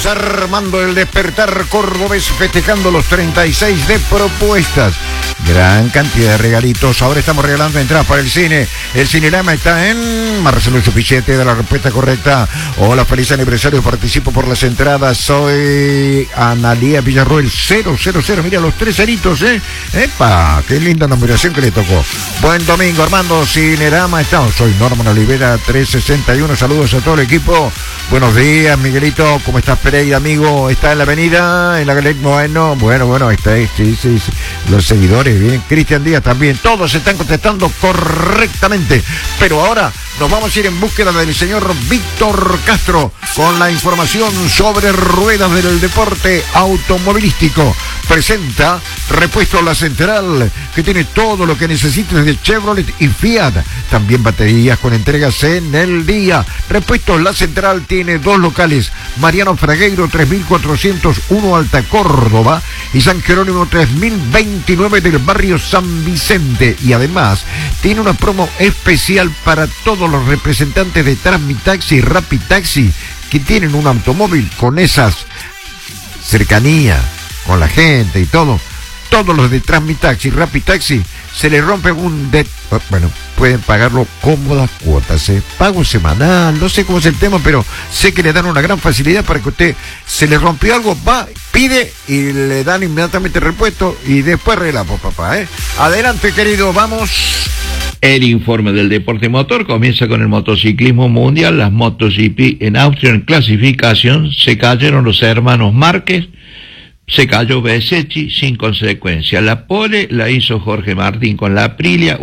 Armando el despertar cordobés, festejando los 36 de propuestas. Gran cantidad de regalitos. Ahora estamos regalando entradas para el cine. El Cinerama está en Marcelo Chupillete, de la respuesta correcta. Hola, feliz aniversario. Participo por las entradas. Soy Analía Villarroel 000. Mira los 3 ceritos, ¡Epa! Qué linda numeración que le tocó. Buen domingo, Armando. Cinerama está. Soy Norman Olivera 361. Saludos a todo el equipo. Buenos días, Miguelito. ¿Cómo estás, Pereira, amigo? ¿Está en la avenida? En la galería. Bueno, ahí está. Sí. Los seguidores, bien. Cristian Díaz también. Todos están contestando correctamente. Pero ahora nos vamos a ir en búsqueda del señor Víctor Castro con la información sobre ruedas del deporte automovilístico. Presenta Repuesto La Central, que tiene todo lo que necesites de Chevrolet y Fiat. También baterías con entregas en el día. Repuesto La Central tiene 2 locales: Mariano Fragueiro 3401 Alta Córdoba y San Jerónimo 3029 del barrio San Vicente. Y además tiene una promo especial para todos los representantes de Transmitaxi y Rapitaxi que tienen un automóvil con esas cercanías con la gente y todo. Todos los de Transmitaxi y Rapitaxi se les rompe pueden pagarlo cómodas cuotas, pago semanal, no sé cómo es el tema, pero sé que le dan una gran facilidad para que usted, se le rompió algo, va, pide y le dan inmediatamente el repuesto y después relamos, papá, Adelante, querido, vamos. El informe del deporte motor comienza con el motociclismo mundial. Las MotoGP en Austria en clasificación se cayeron los hermanos Márquez. Se cayó Bezzecchi sin consecuencia. La pole la hizo Jorge Martín con la Aprilia,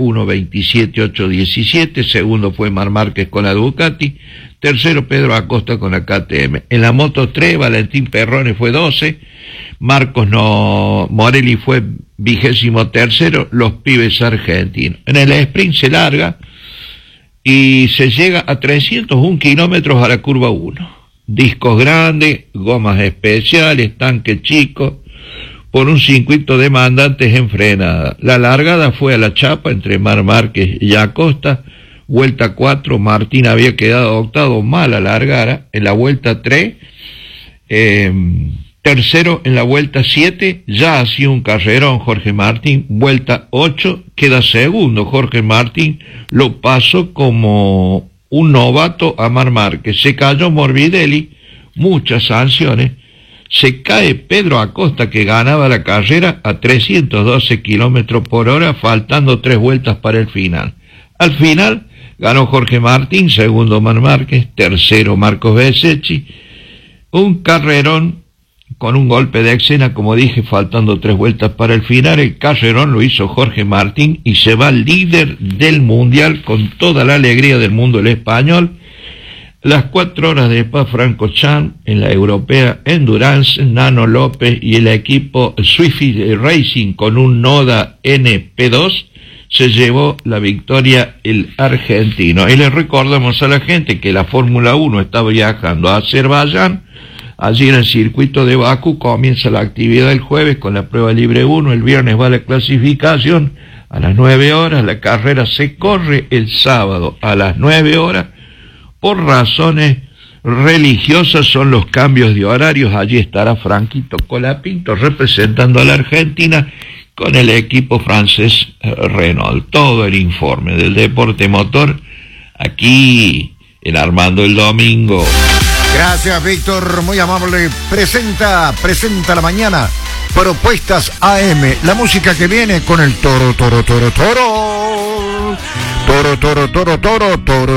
1.27.817. Segundo fue Marc Márquez con la Ducati. Tercero, Pedro Acosta con la KTM. En la Moto 3, Valentín Perrone fue 12. Morelli fue 23º. Los pibes argentinos. En el sprint se larga y se llega a 301 kilómetros a la curva 1. Discos grandes, gomas especiales, tanque chico, por un circuito de mandantes en frenada. La largada fue a la chapa entre Marc Márquez y Acosta. Vuelta 4, Martín había quedado octavo, mala largara. En la vuelta 3, tercero en la vuelta 7, ya hacía un carrerón Jorge Martín. Vuelta 8, queda segundo Jorge Martín, lo pasó como un novato a Marc Márquez. Se cayó Morbidelli, muchas sanciones. Se cae Pedro Acosta, que ganaba la carrera a 312 kilómetros por hora, faltando 3 vueltas para el final. Al final ganó Jorge Martín, segundo Marc Márquez, tercero Marcos Bezzecchi. Un carrerón con un golpe de escena, como dije, faltando 3 vueltas para el final. El carrerón lo hizo Jorge Martín y se va líder del mundial con toda la alegría del mundo el español. Las 4 horas de Spa-Francorchamps en la europea Endurance, Nano López y el equipo Swift Racing con un Noda NP2 se llevó la victoria el argentino. Y le recordamos a la gente que la Fórmula 1 está viajando a Azerbaiyán. Allí en el circuito de Bakú comienza la actividad el jueves con la prueba libre 1, el viernes va la clasificación a las 9 horas, la carrera se corre el sábado a las 9 horas, por razones religiosas son los cambios de horarios. Allí estará Franquito Colapinto representando a la Argentina con el equipo francés Renault. Todo el informe del deporte motor aquí en Armando el Domingo. Gracias, Víctor, muy amable. Presenta la mañana Propuestas AM, la música que viene con el toro.